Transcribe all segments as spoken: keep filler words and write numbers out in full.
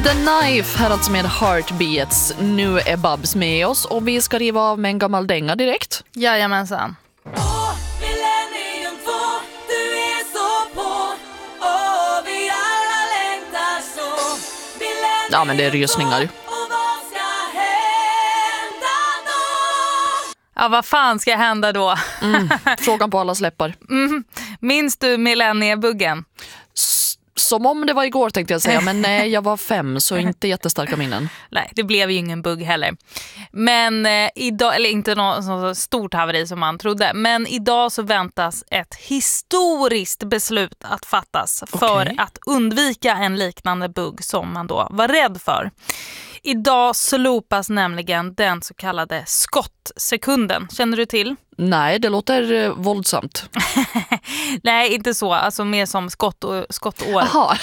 The Knife här alltså med Heartbeats. Nu är Babs med oss och vi ska riva av med en gammal dänga direkt. Jajamensan. Åh, millennium två, du är så på. Åh, vi alla längtar så. Millennium Ja, men det är rysningar. och vad ska hända då? Ja, vad fan ska hända då? Mm, frågan på alla släppar. Mm. Minns du millenniebuggen? S- som om det var igår tänkte jag säga, men nej, jag var fem så inte jättestarka minnen. Nej, det blev ju ingen bugg heller. Men eh, idag, eller inte något så stort haveri som man trodde, men idag så väntas ett historiskt beslut att fattas för Okej. att undvika en liknande bugg som man då var rädd för. Idag slopas nämligen den så kallade skottsekunden. Känner du till? Nej, det låter eh, våldsamt. Nej, inte så. Alltså mer som skott och, skottår. Aha.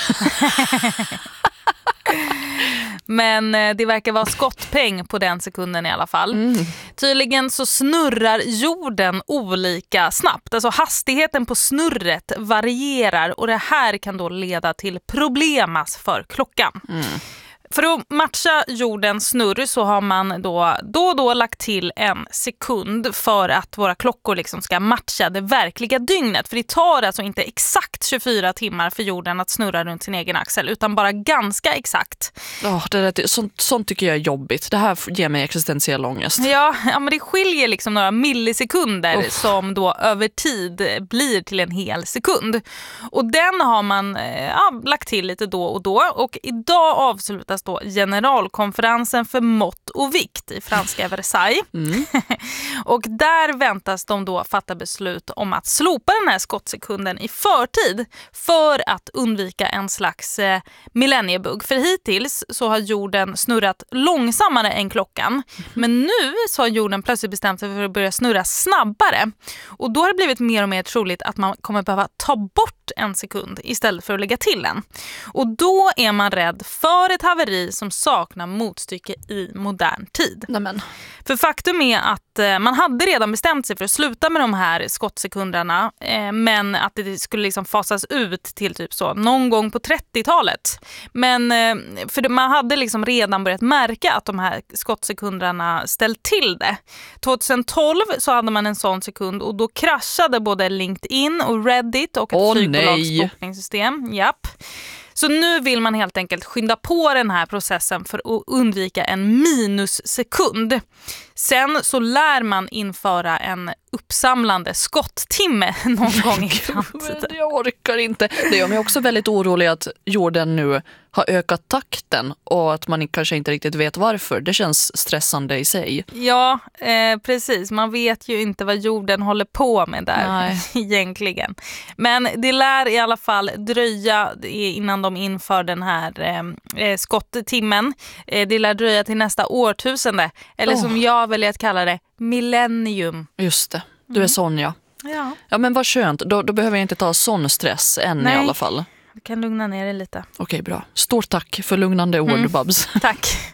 Men eh, det verkar vara skottpeng på den sekunden i alla fall. Mm. Tydligen så snurrar jorden olika snabbt. Alltså hastigheten på snurret varierar och det här kan då leda till problemas för klockan. Mm. För att matcha jordens snurr så har man då, då och då lagt till en sekund för att våra klockor liksom ska matcha det verkliga dygnet. För det tar alltså inte exakt tjugofyra timmar för jorden att snurra runt sin egen axel utan bara ganska exakt. Oh, det där, sånt, sånt tycker jag är jobbigt. Det här ger mig existentiell ångest. Ja, ja men det skiljer liksom några millisekunder Oh. som då över tid blir till en hel sekund. Och den har man ja, lagt till lite då och då. Och idag avslutas då generalkonferensen för mått och vikt i franska Versailles. Mm. Och där väntas de då fatta beslut om att slopa den här skottsekunden i förtid för att undvika en slags eh, millenniebugg. För hittills så har jorden snurrat långsammare än klockan. Men nu så har jorden plötsligt bestämt sig för att börja snurra snabbare. Och då har det blivit mer och mer troligt att man kommer behöva ta bort en sekund istället för att lägga till en. Och då är man rädd för ett haveri som saknar motstycke i modern tid. Nämen. För faktum är att eh, man hade redan bestämt sig för att sluta med de här skottsekunderna eh, men att det skulle liksom fasas ut till typ så någon gång på trettiotalet. Men eh, för man hade liksom redan börjat märka att de här skottsekunderna ställt till det. tjugohundratolv så hade man en sån sekund och då kraschade både LinkedIn och Reddit och ett Åh, flygbolagssbokningssystem. Japp. Så nu vill man helt enkelt skynda på den här processen för att undvika en minussekund. Sen så lär man införa en uppsamlande skotttimme någon gång i framtiden. Men jag orkar inte. Det gör mig också väldigt orolig att jorden nu har ökat takten och att man kanske inte riktigt vet varför. Det känns stressande i sig. Ja, eh, precis. Man vet ju inte vad jorden håller på med där. Nej. Egentligen. Men det lär i alla fall dröja innan de inför den här eh, skotttimmen. Eh, det lär dröja till nästa årtusende. Eller Oh. som jag väljer att kalla det, millennium. Just det. Du är sån, ja. Ja, Ja, men vad skönt. Då, då behöver jag inte ta sån stress än Nej. i alla fall. du kan lugna ner dig lite. Okej, bra. Stort tack för lugnande ord, Mm. Babs. Tack.